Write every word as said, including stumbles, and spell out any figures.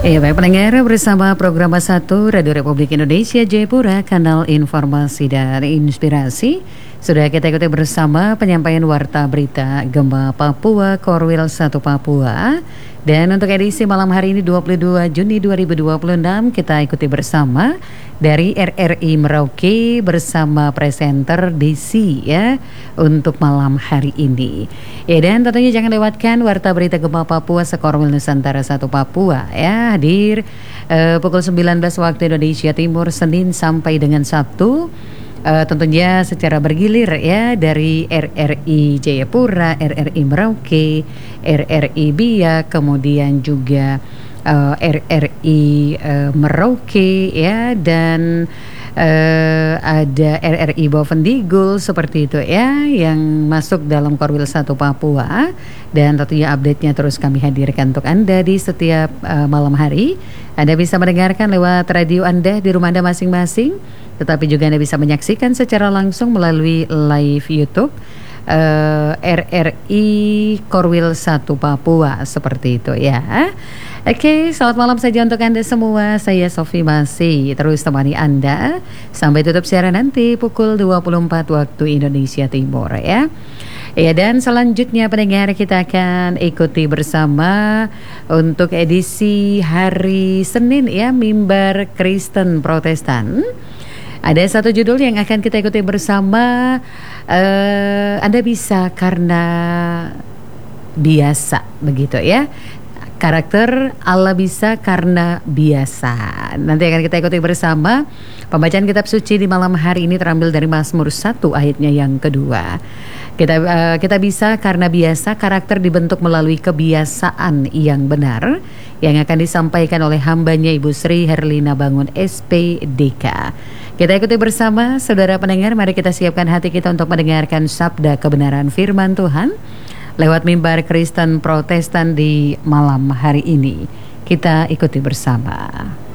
Iya baik pendengar, bersama program satu Radio Republik Indonesia Jayapura, kanal informasi dan inspirasi. Sudah kita ikuti bersama penyampaian warta berita Gempa Papua Korwil satu Papua. Dan untuk edisi malam hari ini dua puluh dua Juni dua ribu dua puluh enam kita ikuti bersama dari R R I Merauke bersama presenter Desi ya untuk malam hari ini. Ya, dan tentunya jangan lewatkan warta berita Gempa Papua Sekorwil Nusantara satu Papua ya, hadir uh, pukul sembilan belas waktu Indonesia Timur Senin sampai dengan Sabtu. Uh, tentunya secara bergilir ya, dari R R I Jayapura, R R I Merauke, R R I Biak, kemudian juga uh, R R I uh, Merauke ya, dan uh, ada R R I Bovendigul seperti itu ya, yang masuk dalam Korwil satu Papua. Dan tentunya update-nya terus kami hadirkan untuk Anda di setiap uh, malam hari. Anda bisa mendengarkan lewat radio Anda di rumah Anda masing-masing, tetapi juga Anda bisa menyaksikan secara langsung melalui live YouTube uh, R R I Korwil satu Papua seperti itu ya. Oke, selamat malam saja untuk Anda semua. Saya Sofi masih terus temani Anda sampai tutup siaran nanti pukul dua puluh empat waktu Indonesia Timur ya. Ya, dan selanjutnya pendengar kita akan ikuti bersama untuk edisi hari Senin ya, Mimbar Kristen Protestan. Ada satu judul yang akan kita ikuti bersama, uh, Anda bisa karena biasa, begitu ya. Karakter Allah bisa karena biasa. Nanti akan kita ikuti bersama. Pembacaan kitab suci di malam hari ini terambil dari Mazmur satu ayatnya yang kedua. Kita uh, kita bisa karena biasa, karakter dibentuk melalui kebiasaan yang benar, yang akan disampaikan oleh hambanya Ibu Sri Herlina Bangun S P D K. Kita ikuti bersama, saudara pendengar. Mari kita siapkan hati kita untuk mendengarkan sabda kebenaran firman Tuhan lewat Mimbar Kristen Protestan di malam hari ini. Kita ikuti bersama.